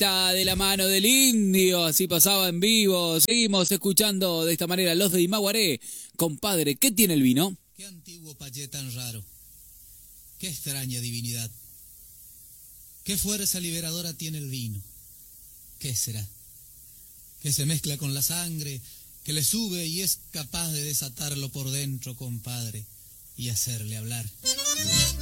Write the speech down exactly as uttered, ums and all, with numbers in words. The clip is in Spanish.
Está de la mano del indio, así pasaba en vivo. Seguimos escuchando de esta manera los de Imaguaré. Compadre, ¿qué tiene el vino? Qué antiguo payé tan raro. Qué extraña divinidad. Qué fuerza liberadora tiene el vino. ¿Qué será? Que se mezcla con la sangre, que le sube y es capaz de desatarlo por dentro, compadre, y hacerle hablar.